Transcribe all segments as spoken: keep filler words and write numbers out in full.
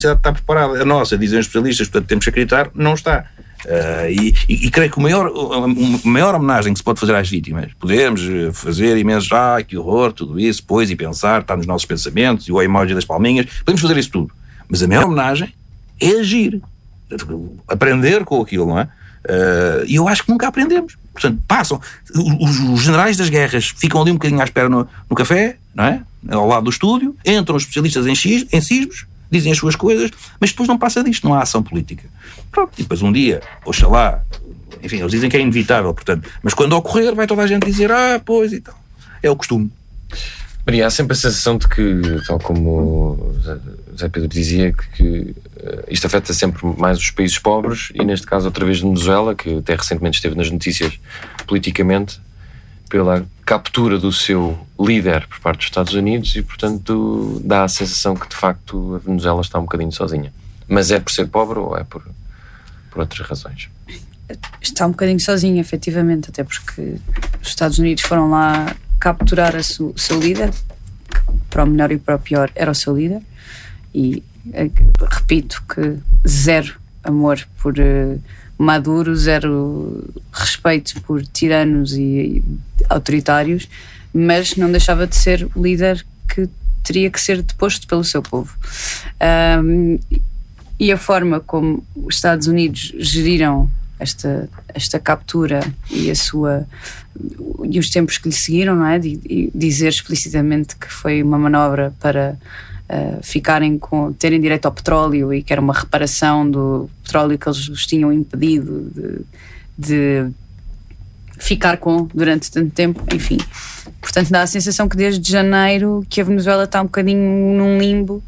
está preparada. A nossa, dizem os especialistas, portanto temos que acreditar, não está. Uh, e, e, e creio que a maior, a maior homenagem que se pode fazer às vítimas, podemos fazer imensos, ah, que horror, tudo isso, depois e pensar, está nos nossos pensamentos, e o emoji das palminhas, podemos fazer isso tudo, mas a maior homenagem é agir, aprender com aquilo, não é? Uh, e eu acho que nunca aprendemos. Portanto, passam, os, os generais das guerras ficam ali um bocadinho à espera no, no café, não é? Ao lado do estúdio, entram os especialistas em, xis, em sismos, dizem as suas coisas, mas depois não passa disto, não há ação política. Pronto, e depois um dia, oxalá, enfim, eles dizem que é inevitável, portanto, mas quando ocorrer vai toda a gente dizer, ah, pois e tal. É o costume. Maria, há sempre a sensação de que, tal como o Zé Pedro dizia, que, que isto afeta sempre mais os países pobres, e neste caso outra vez Venezuela, que até recentemente esteve nas notícias politicamente, pela captura do seu líder por parte dos Estados Unidos, e portanto dá a sensação que de facto a Venezuela está um bocadinho sozinha. Mas é por ser pobre ou é por, por outras razões? Está um bocadinho sozinha, efetivamente, até porque os Estados Unidos foram lá capturar a su, o seu líder, que para o melhor e para o pior era o seu líder, e repito que zero amor por uh, Maduro, zero respeito por tiranos e, e autoritários, mas não deixava de ser o líder que teria que ser deposto pelo seu povo. Um, e a forma como os Estados Unidos geriram esta, esta captura e a sua e os tempos que lhe seguiram, não é? De, de dizer explicitamente que foi uma manobra para Uh, ficarem com, terem direito ao petróleo e que era uma reparação do petróleo que eles os tinham impedido de, de ficar com durante tanto tempo, enfim. Portanto, dá a sensação que desde janeiro que a Venezuela está um bocadinho num limbo.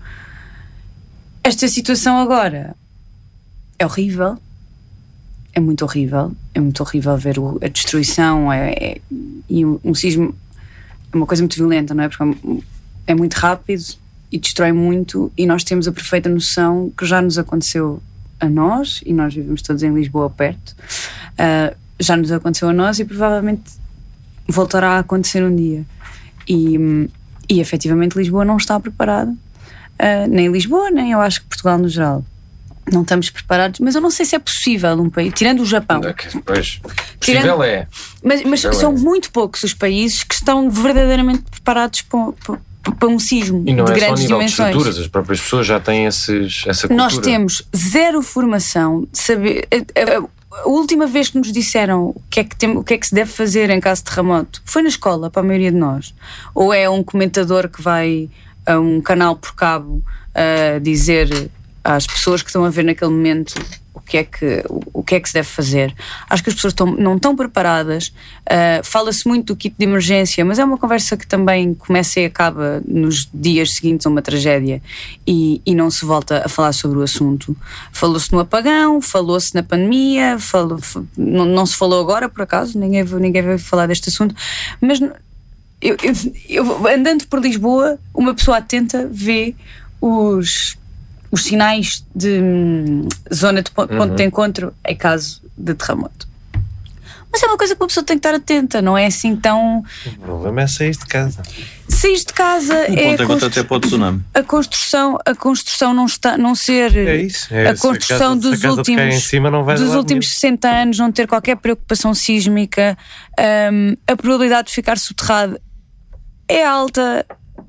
Esta situação agora é horrível, é muito horrível, é muito horrível ver o, a destruição, é, é, e um, um sismo é uma coisa muito violenta, não é? Porque é muito rápido e destrói muito, e nós temos a perfeita noção que já nos aconteceu a nós, e nós vivemos todos em Lisboa perto, uh, já nos aconteceu a nós e provavelmente voltará a acontecer um dia. E, e efetivamente Lisboa não está preparada, uh, nem Lisboa, nem eu acho que Portugal no geral. Não estamos preparados, mas eu não sei se é possível um país, tirando o Japão. Pois, possível tirando, é. Mas, mas possível são é. muito poucos os países que estão verdadeiramente preparados para, para para um sismo e não de é grandes só nível dimensões. De estruturas, as próprias pessoas já têm esses, essa cultura. Nós temos zero formação de saber. A, a, a última vez que nos disseram o que, é que tem, o que é que se deve fazer em caso de terremoto foi na escola, para a maioria de nós. Ou é um comentador que vai a um canal por cabo a dizer às pessoas que estão a ver naquele momento o que é que, o, o que, é que se deve fazer. Acho que as pessoas estão, não estão preparadas. Uh, fala-se muito do kit de emergência, mas é uma conversa que também começa e acaba nos dias seguintes a uma tragédia, e, e não se volta a falar sobre o assunto. Falou-se no apagão, falou-se na pandemia, falou, não, não se falou agora, por acaso, ninguém, ninguém veio falar deste assunto, mas eu, eu, eu, andando por Lisboa, uma pessoa atenta vê os os sinais de hum, zona de ponto uhum. de encontro em caso de terremoto. Mas é uma coisa que uma pessoa tem que estar atenta, não é assim tão... O problema é sair de casa. Sair de casa um é ponto a, constru... até para o tsunami. a construção, a construção não, está, não ser... É isso. É a construção a casa, dos últimos, em cima não vai dos últimos sessenta anos, não ter qualquer preocupação sísmica, um, a probabilidade de ficar soterrado é alta...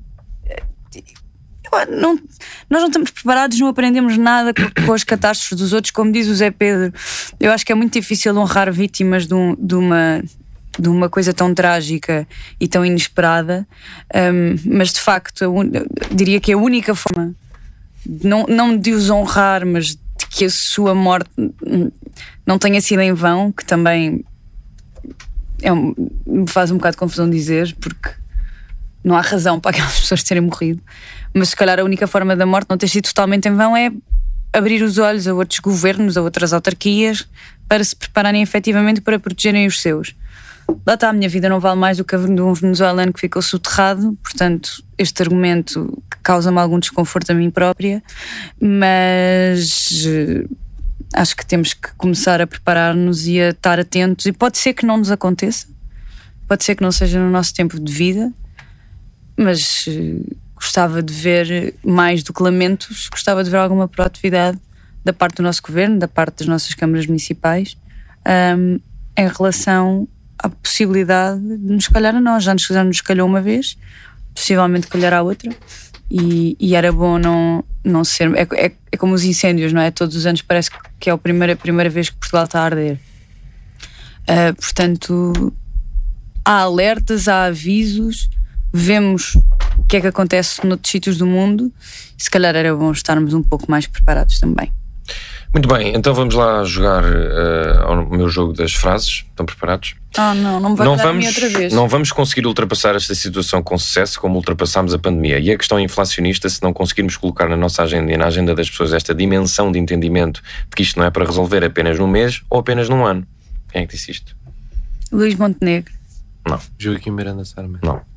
Não, nós não estamos preparados, não aprendemos nada com, com as catástrofes dos outros, como diz o Zé Pedro. Eu acho que é muito difícil honrar vítimas de, um, de, uma, de uma coisa tão trágica e tão inesperada, um, mas de facto eu diria que a única forma não, não de os honrar, mas de que a sua morte não tenha sido em vão, que também é um, me faz um bocado de confusão dizer, porque não há razão para aquelas pessoas terem morrido, mas se calhar a única forma da morte não ter sido totalmente em vão é abrir os olhos a outros governos, a outras autarquias, para se prepararem efetivamente para protegerem os seus. Lá está, a minha vida não vale mais do que a de um venezuelano que ficou soterrado, portanto este argumento causa-me algum desconforto a mim própria, mas acho que temos que começar a preparar-nos e a estar atentos, e pode ser que não nos aconteça, pode ser que não seja no nosso tempo de vida, mas uh, gostava de ver, mais do que lamentos, gostava de ver alguma proatividade da parte do nosso governo, da parte das nossas câmaras municipais, um, em relação à possibilidade de nos calhar a nós. Já nos, já nos calhou uma vez, possivelmente calhar a outra, e, e era bom não, não ser. É, é, é como os incêndios, não é? Todos os anos parece que é a primeira, a primeira vez que Portugal está a arder. Uh, portanto, há alertas, há avisos, vemos o que é que acontece noutros sítios do mundo, e se calhar era bom estarmos um pouco mais preparados também. Muito bem, então vamos lá jogar uh, ao meu jogo das frases. Estão preparados? Ah, não, não me vai não dar vamos, a mim outra vez. Não vamos conseguir ultrapassar esta situação com sucesso como ultrapassámos a pandemia. E a questão inflacionista, se não conseguirmos colocar na nossa agenda e na agenda das pessoas esta dimensão de entendimento de que isto não é para resolver apenas num mês ou apenas num ano. Quem é que disse isto? Luís Montenegro. Não. Joaquim Miranda Sarmento. Não.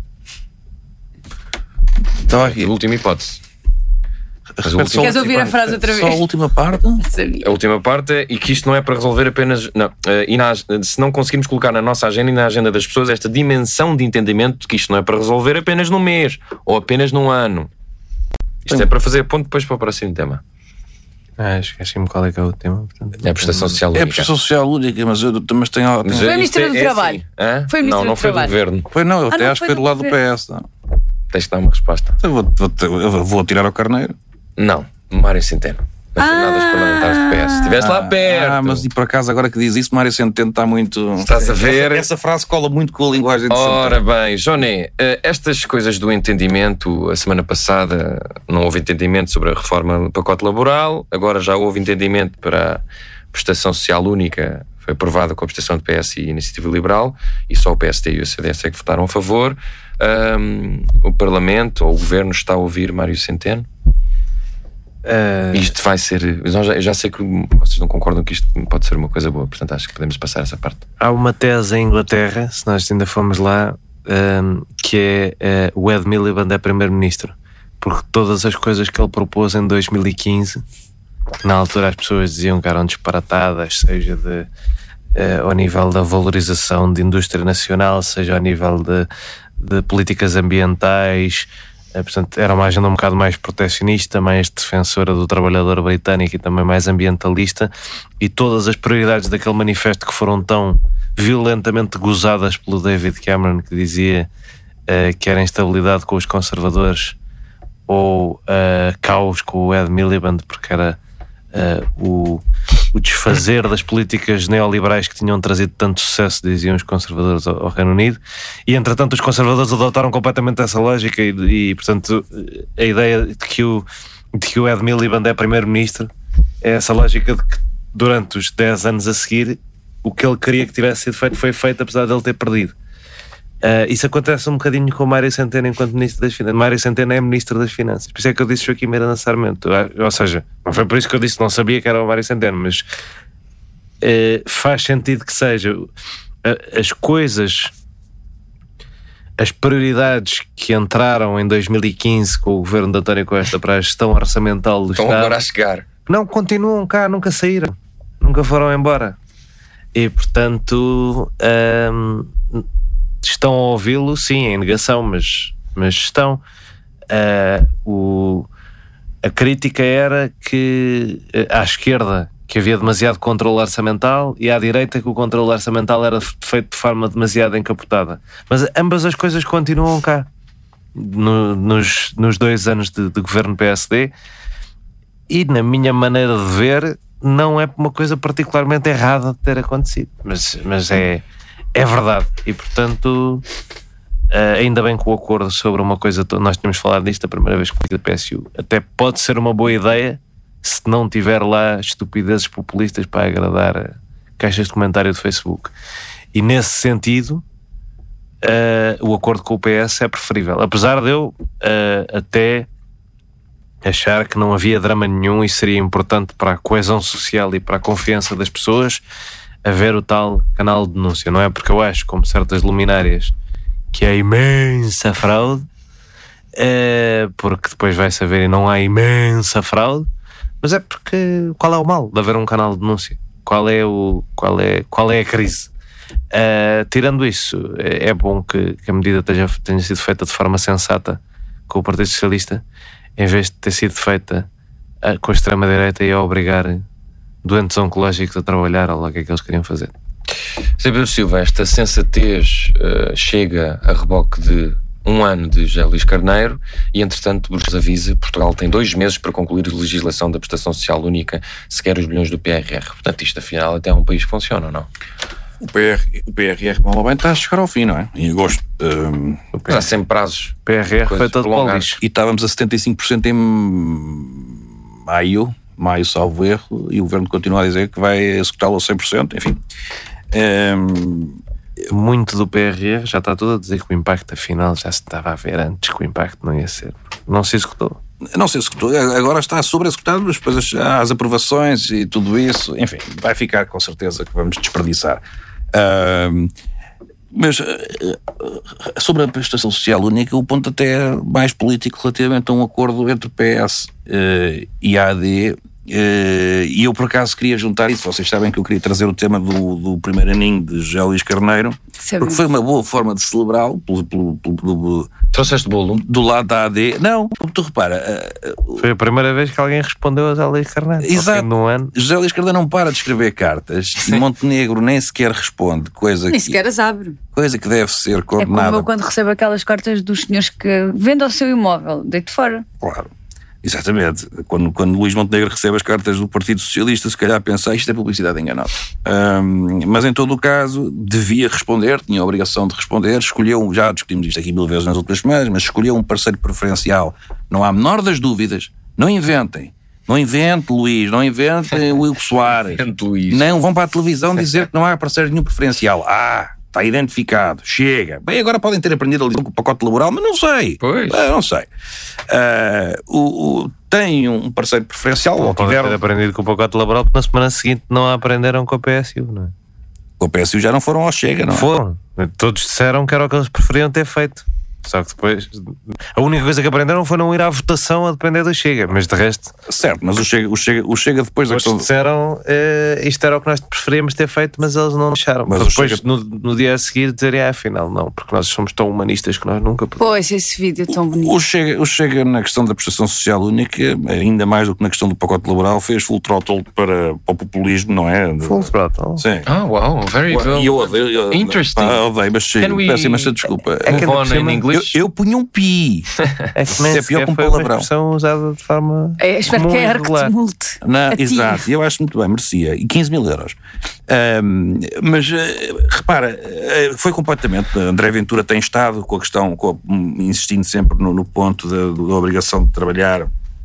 Estava aqui. A última hipótese. Mas o Repete último- só Queres ouvir a frase outra Só a vez? última parte. Sabia. A última parte é, e que isto não é para resolver apenas. Não, eh, e na, se não conseguirmos colocar na nossa agenda e na agenda das pessoas esta dimensão de entendimento de que isto não é para resolver apenas num mês ou apenas num ano. Isto Sim. é para fazer ponto depois para o próximo tema. Ah, esqueci-me qual é que é o tema. Portanto, É a prestação social É única. a prestação social única, mas eu mas tenho. Mas, tenho- eh, Foi o isto Ministério do é Trabalho. assim, hã? Foi o Não, Ministério não do foi do Trabalho. governo. Pois não, eu Ah, até não acho foi que foi do do lado do P governo. S. Não. Tens de dar uma resposta. Eu vou, vou, eu vou tirar ao Carneiro. Não, Mário Centeno. Nas jornadas Ah. parlamentares do P S. Estiveste lá perto. Ah, mas e por acaso agora que diz isso, Mário Centeno está muito. Estás a ver? Essa, essa frase cola muito com a linguagem de Ora Centeno. bem, Joné, eh, estas coisas do entendimento, a semana passada não houve entendimento sobre a reforma do pacote laboral, agora já houve entendimento para a prestação social única, foi aprovada com a prestação de P S e Iniciativa Liberal, e só o P S D e o C D S é que votaram a favor. Ahm, o Parlamento ou o Governo está a ouvir Mário Centeno? ah, Isto vai ser. Eu já, eu já sei que vocês não concordam que isto pode ser uma coisa boa, portanto acho que podemos passar essa parte. há uma tese em Inglaterra, se nós ainda fomos lá, ahm, que é eh, o Ed Miliband é primeiro-ministro, porque todas as coisas que ele propôs em dois mil e quinze, que na altura as pessoas diziam que eram disparatadas, seja de, eh, ao nível da valorização de indústria nacional, seja ao nível de, de políticas ambientais. Eh, portanto, era uma agenda um bocado mais protecionista, mais defensora do trabalhador britânico e também mais ambientalista, e todas as prioridades daquele manifesto que foram tão violentamente gozadas pelo David Cameron, que dizia eh, que era instabilidade com os conservadores ou eh, caos com o Ed Miliband, porque era eh, o, o desfazer das políticas neoliberais que tinham trazido tanto sucesso, diziam os conservadores ao, ao Reino Unido, e entretanto os conservadores adotaram completamente essa lógica e, e portanto a ideia de que o, de que o Ed Miliband é primeiro-ministro é essa lógica de que durante os dez anos a seguir o que ele queria que tivesse sido feito foi feito, apesar de ele ter perdido. Uh, isso acontece um bocadinho com o Mário Centeno enquanto Ministro das Finanças. Mário Centeno é Ministro das Finanças. Por isso é que eu disse Joaquim Miranda Sarmento. Ou seja, não foi por isso que eu disse, não sabia que era o Mário Centeno, mas uh, faz sentido que seja. Uh, as coisas, as prioridades que entraram em dois mil e quinze com o governo de António Costa para a gestão orçamental do Estão Estado agora a chegar. não continuam cá, nunca saíram, nunca foram embora. E portanto hum, estão a ouvi-lo, sim, em negação, mas, mas estão. Uh, o, a crítica era que uh, à esquerda que havia demasiado controle orçamental e à direita que o controle orçamental era feito de forma demasiado encapotada. Mas ambas as coisas continuam cá no, nos, nos dois anos de, de governo P S D, e na minha maneira de ver não é uma coisa particularmente errada de ter acontecido, mas, mas é, é verdade. E portanto uh, ainda bem que o acordo sobre uma coisa, nós tínhamos falado disto a primeira vez que fui da P S U, até pode ser uma boa ideia se não tiver lá estupidezes populistas para agradar caixas de comentário do Facebook. E nesse sentido uh, o acordo com o P S é preferível, apesar de eu uh, até achar que não havia drama nenhum e seria importante para a coesão social e para a confiança das pessoas haver o tal canal de denúncia. Não é porque eu acho, como certas luminárias, que há imensa fraude, é porque depois vai saber e não há imensa fraude, mas é porque qual é o mal de haver um canal de denúncia? Qual é, o, qual é, qual é a crise? Uh, tirando isso, é bom que, que a medida tenha, tenha sido feita de forma sensata, com o Partido Socialista, em vez de ter sido feita a, com a extrema-direita e a obrigar doentes oncológicos a trabalhar, ou lá o que é que eles queriam fazer. Zé Pedro Silva, esta sensatez uh, chega a reboque de um ano de José Luís Carneiro e, entretanto, Bruxelas avisa Portugal tem dois meses para concluir a legislação da prestação social única, se quer os bilhões do P R R. Portanto, isto afinal até é um país que funciona, ou não? O P R, o P R R, mal ou bem, está a chegar ao fim, não é? Em agosto. Um, Mas há sempre prazos. O P R R foi todo para o lixo. E estávamos a setenta e cinco por cento em maio, maio salvo erro, e o Governo continua a dizer que vai executá-lo a cem por cento, enfim. Um, Muito do P R R já está tudo a dizer que o impacto afinal já se estava a ver antes que o impacto não ia ser. Não se executou. Não se executou, agora está sobre-executado, mas depois as aprovações e tudo isso, enfim, vai ficar com certeza que vamos desperdiçar. Uh, mas uh, sobre a prestação social única, o ponto até é mais político relativamente a um acordo entre P S uh, e A D. Uh, e eu por acaso queria juntar isso. Vocês sabem que eu queria trazer o tema do, do primeiro aninho de José Luís Carneiro, Sabemos. Porque foi uma boa forma de celebrá-lo pelo, pelo, pelo, pelo, trouxeste bolo? Do lado da A D. Não, porque tu repara, uh, foi a primeira vez que alguém respondeu a José Luís Carneiro. Exato. No ano. José Luís Carneiro não para de escrever cartas e Montenegro nem sequer responde, coisa nem que, sequer as abre. Coisa que deve ser condenada. É como eu quando recebo aquelas cartas dos senhores que vendem o seu imóvel, deito fora. Claro. Exatamente. Quando, quando Luís Montenegro recebe as cartas do Partido Socialista, se calhar pensa, isto é publicidade enganosa. Um, mas em todo o caso, devia responder, tinha a obrigação de responder, escolheu, já discutimos isto aqui mil vezes nas últimas semanas, mas escolheu um parceiro preferencial. Não há a menor das dúvidas. Não inventem. Não invente, Luís, não inventem o Hugo Soares. Invente, Luís. Não vão para a televisão dizer que não há parceiro nenhum preferencial. Ah, está identificado, chega. Bem, agora podem ter aprendido a lidar com o pacote laboral, mas não sei. Pois. Ah, não sei. Uh, o, o, tem um parceiro preferencial. Não podem tiveram... ter aprendido com o pacote laboral, porque na semana seguinte não aprenderam com a P S U, não é? Com a P S U já não foram ao Chega, não é? Foram. Todos disseram que era o que eles preferiam ter feito. Só que depois a única coisa que aprenderam foi não ir à votação a depender do Chega, mas de resto. Certo, mas o Chega, o Chega, o Chega depois da questão... disseram eh, isto era o que nós preferíamos ter feito, mas eles não deixaram. Mas depois Chega... no, no dia a seguir dizerem, ah, afinal não, porque nós somos tão humanistas que nós nunca podemos. Pois, esse vídeo é tão bonito. O Chega, o Chega na questão da prestação social única, ainda mais do que na questão do pacote laboral, fez full throttle para, para o populismo, não é? Full throttle? Sim. Ah, oh, wow, very good. E eu odeio. Interesting. Ah, odeio, mas sim, we... peço imensa desculpa. É que on in English? Eu, eu punha um pi. É que nem é pior que um palavrão. É usada de forma. É, espero que é que te multe. Não, exato, eu acho muito bem, merecia. E quinze mil euros. Um, mas uh, repara, uh, foi completamente. André Ventura tem estado com a questão, com a, insistindo sempre no, no ponto da, da obrigação de trabalhar.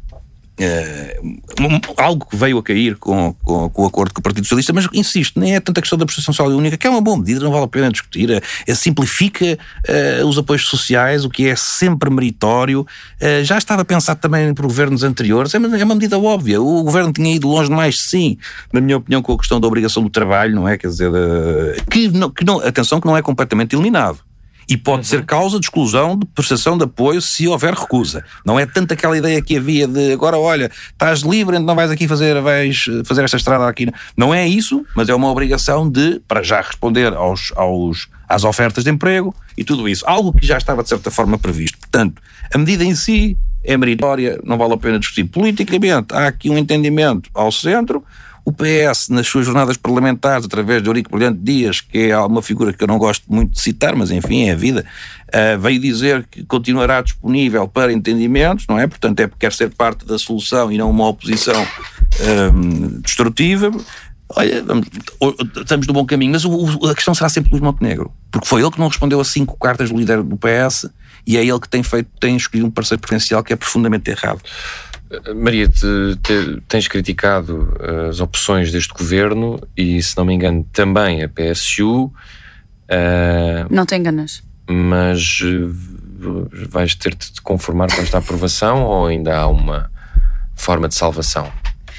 Uh, um, algo que veio a cair com, com, com o acordo com o Partido Socialista, mas insisto, nem é tanta questão da prestação social única, que é uma boa medida, não vale a pena discutir, é, é simplifica uh, os apoios sociais, o que é sempre meritório. Uh, já estava pensado também por governos anteriores, é uma, é uma medida óbvia. O governo tinha ido longe demais, sim, na minha opinião, com a questão da obrigação do trabalho, não é? Quer dizer, uh, que, não, que não, atenção, que não é completamente eliminado. E pode uhum. ser causa de exclusão de prestação de apoio se houver recusa. Não é tanto aquela ideia que havia de agora, olha, estás livre, não vais aqui fazer, vais fazer esta estrada aqui. Não é isso, mas é uma obrigação de, para já responder aos, aos, às ofertas de emprego e tudo isso. Algo que já estava de certa forma previsto. Portanto, a medida em si é meritória, não vale a pena discutir. Politicamente, há aqui um entendimento ao centro. O P S, nas suas jornadas parlamentares, através de Eurico Brilhante Dias, que é uma figura que eu não gosto muito de citar, mas enfim, é a vida, uh, veio dizer que continuará disponível para entendimentos, não é? Portanto, é porque quer ser parte da solução e não uma oposição um, destrutiva. Olha, vamos, estamos no bom caminho, mas o, o, a questão será sempre Luís Montenegro, porque foi ele que não respondeu a cinco cartas do líder do P S e é ele que tem feito, tem escolhido um parceiro preferencial que é profundamente errado. Maria, te, te, tens criticado as opções deste governo e, se não me engano, também a P S U. Uh, não te enganas. Mas uh, vais ter de te conformar com esta aprovação ou ainda há uma forma de salvação?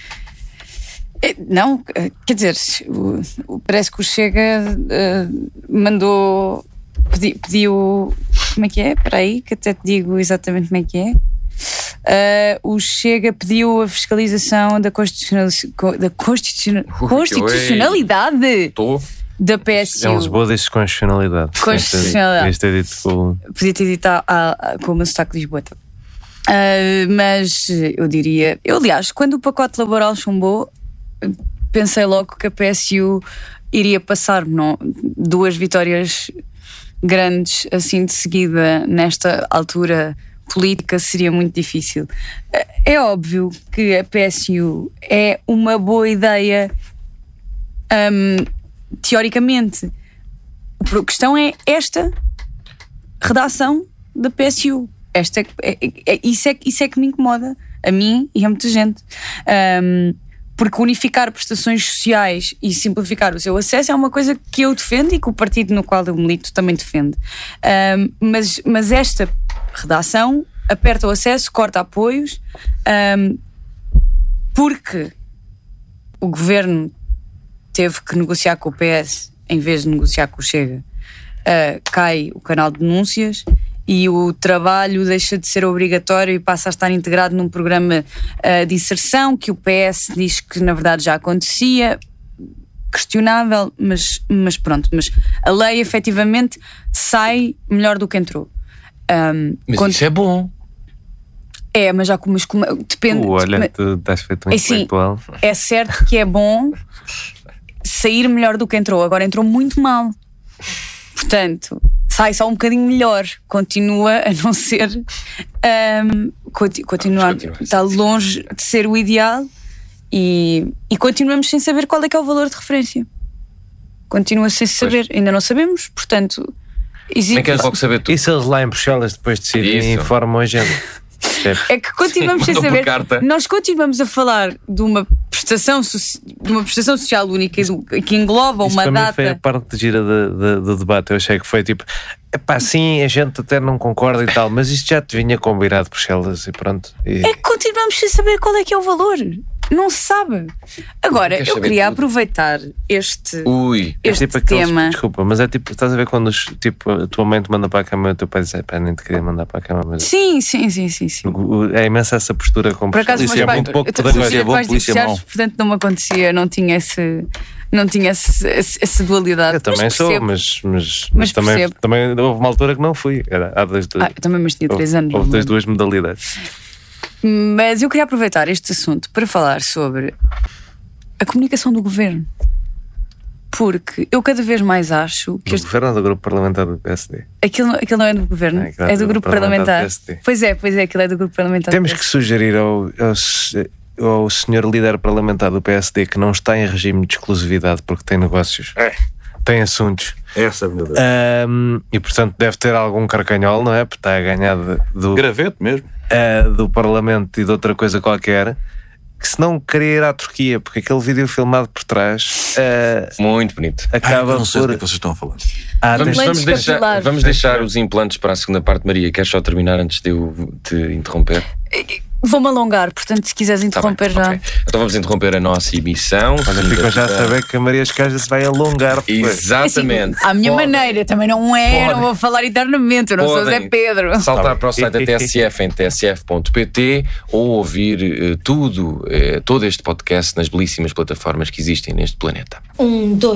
Não, quer dizer, o, parece que o Chega uh, mandou, pedi, pediu, como é que é? Espera aí, que até te digo exatamente como é que é. Uh, o Chega pediu a fiscalização da, constitucional, da constitucional, constitucionalidade Estou. da P S U. É um Lisboa desde constitucionalidade. Constitucionalidade. Este é dito com... Podia ter dito a, a, a, com o meu sotaque de Lisboa. Uh, mas eu diria, eu aliás, quando o pacote laboral chumbou, pensei logo que a P S U iria passar, não, duas vitórias grandes assim de seguida nesta altura política seria muito difícil. É óbvio que a P S U é uma boa ideia, um, teoricamente. A questão é esta redação da P S U. Esta, é, é, isso, é, isso é que me incomoda a mim e a muita gente. Um, porque unificar prestações sociais e simplificar o seu acesso é uma coisa que eu defendo e que o partido no qual eu milito também defende. Um, mas, mas esta redação aperta o acesso, corta apoios, um, porque o governo teve que negociar com o P S em vez de negociar com o Chega. Uh, cai o canal de denúncias e o trabalho deixa de ser obrigatório e passa a estar integrado num programa uh, de inserção que o P S diz que na verdade já acontecia. Questionável, mas, mas pronto, mas a lei efetivamente sai melhor do que entrou. Um, mas quando... isso é bom. É, mas já mas como depende. Uh, olha, mas... tu estás feito um assim, intelectual. É certo que é bom sair melhor do que entrou. Agora entrou muito mal. Portanto, sai só um bocadinho melhor. Continua a não ser um, continu, continua, está longe de ser o ideal e, e continuamos sem saber qual é que é o valor de referência. Continua sem saber, ainda não sabemos, portanto existe... Nem queres logo saber tudo. E se eles lá em Bruxelas depois decidem informam a gente? É que continuamos sem saber. Nós continuamos a falar de uma prestação, de uma prestação social única que engloba isso uma para data. Mim foi a parte de gira de, de, do debate. Eu achei que foi tipo, epá, sim, a gente até não concorda e tal, mas isto já te vinha combinado de Bruxelas e pronto. E... É que continuamos sem saber qual é que é o valor. Não se sabe. Agora, eu queria tudo. aproveitar este, Ui. este é tipo aqueles, tema. Desculpa, mas é tipo, estás a ver quando os, tipo, a tua mãe te manda para a cama e o teu pai diz, pá, nem te queria mandar para a cama. Mas... Sim, sim, sim, sim, sim. É imensa essa postura com por acaso, polícia. Pai, É um pouco eu polícia, é bom, polícia mau. Portanto, não me acontecia, não tinha esse. Não tinha esse, esse, essa dualidade. Eu também mas sou, mas, mas, mas também, também houve uma altura que não fui. Era, há dois, dois, ah, eu também, mas tinha três anos. Houve das duas modalidades. Mas eu queria aproveitar este assunto para falar sobre a comunicação do governo. Porque eu cada vez mais acho que. Do este... governo ou do grupo parlamentar do P S D? Aquilo, aquilo não é do governo, é, é do, do grupo parlamentar. parlamentar. Pois é, pois é, aquilo é do grupo parlamentar. Temos que sugerir ao, ao, ao senhor líder parlamentar do P S D que não está em regime de exclusividade porque tem negócios. É. Tem assuntos. Essa, meu Deus. Um, e portanto deve ter algum carcanhol, não é? Porque está a ganhar de, do. Gravete mesmo. Uh, do Parlamento e de outra coisa qualquer. Que se não queria ir à Turquia, porque aquele vídeo filmado por trás uh, muito bonito. Acaba Ai, não sei por... do que vocês estão a falar. Ah, vamos, vamos, deixar, vamos deixar os implantes para a segunda parte, Maria. Queres só terminar antes de eu te interromper? Vou-me alongar, portanto, se quiseres interromper tá bem, já. Okay. Então vamos interromper a nossa emissão. Quando ficam já a saber que a Maria Escaja se vai alongar. Exatamente. Assim, à minha Podem. maneira, também não é, Podem. não vou falar eternamente, eu não Podem. sou Zé Pedro. Saltar tá para o site da T S F em t s f ponto p t ou ouvir uh, tudo, uh, todo este podcast nas belíssimas plataformas que existem neste planeta. Um, dois.